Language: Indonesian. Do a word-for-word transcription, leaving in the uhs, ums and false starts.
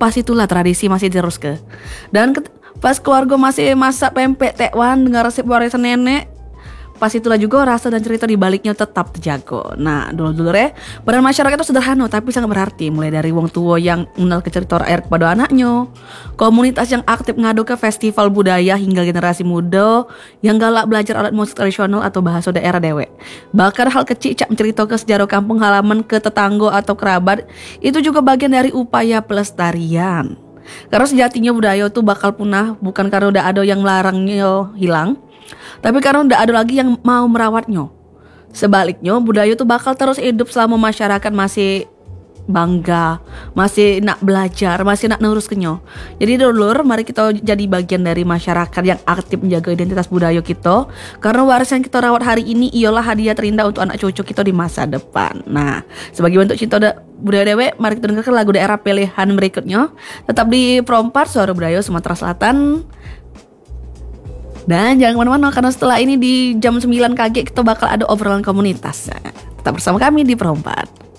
pas itulah tradisi masih terus ke. Dan ket- pas keluarga masih masak pempek tekwan dengan resep warisan nenek, pas itulah juga rasa dan cerita di baliknya tetap terjaga. Nah, dulu-dulu ya, peran masyarakat itu sederhana tapi sangat berarti. Mulai dari wong tua yang mengenal ke cerita rakyat kepada anaknya, komunitas yang aktif ngadu ke festival budaya, hingga generasi muda yang galak belajar alat musik tradisional atau bahasa daerah dewek. Bahkan hal kecil cak mencerita ke sejarah kampung halaman ke tetangga atau kerabat, itu juga bagian dari upaya pelestarian. Karena sejatinya budaya itu bakal punah bukan karena udah ada yang melarangnya hilang, tapi karena udah ada lagi yang mau merawatnya. Sebaliknya budaya itu bakal terus hidup selama masyarakat masih bangga, masih nak belajar, masih nak nurus kenyo. Jadi dulur, mari kita jadi bagian dari masyarakat yang aktif menjaga identitas budaya kita, karena warisan kita rawat hari ini ialah hadiah terindah untuk anak cucu kita di masa depan. Nah, sebagai bentuk cinta da- budaya dewe, mari kita dengarkan lagu daerah pilihan berikutnya. Tetap di Perompat Suara Budaya Sumatera Selatan. Dan jangan kemana-mana, karena setelah ini di jam sembilan K G kita bakal ada obrolan komunitas. Tetap bersama kami di Perompat.